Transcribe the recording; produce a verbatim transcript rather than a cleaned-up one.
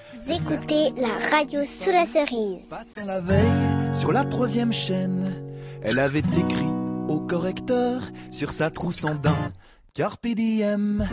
Vous écoutez la radio sous la cerise. Passant la veille sur la troisième chaîne, elle avait écrit au correcteur sur sa trousse en daim Carpe diem.